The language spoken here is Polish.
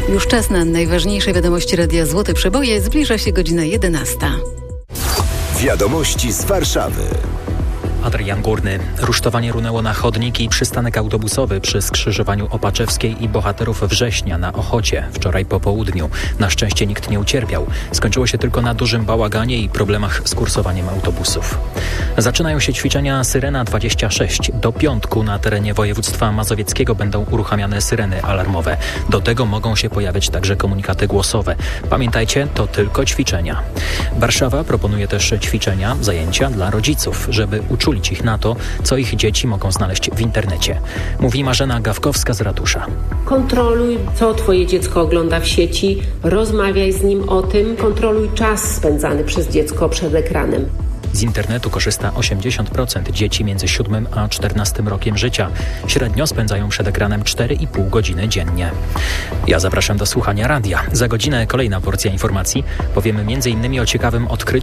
Już czas na najważniejsze wiadomości Radia Złote Przeboje. Zbliża się godzina 11. Wiadomości z Warszawy. Adrian Górny. Rusztowanie runęło na chodnik i przystanek autobusowy przy skrzyżowaniu Opaczewskiej i Bohaterów Września na Ochocie wczoraj po południu. Na szczęście nikt nie ucierpiał. Skończyło się tylko na dużym bałaganie i problemach z kursowaniem autobusów. Zaczynają się ćwiczenia Syrena 26. Do piątku na terenie województwa mazowieckiego będą uruchamiane syreny alarmowe. Do tego mogą się pojawiać także komunikaty głosowe. Pamiętajcie, to tylko ćwiczenia. Warszawa proponuje też zajęcia dla rodziców, żeby uczulić ich na to, co ich dzieci mogą znaleźć w internecie. Mówi Marzena Gawkowska z ratusza. Kontroluj, co twoje dziecko ogląda w sieci, rozmawiaj z nim o tym, kontroluj czas spędzany przez dziecko przed ekranem. Z internetu korzysta 80% dzieci między 7 a 14 rokiem życia. Średnio spędzają przed ekranem 4,5 godziny dziennie. Ja zapraszam do słuchania radia. Za godzinę kolejna porcja informacji. Powiemy m.in. o ciekawym odkryciu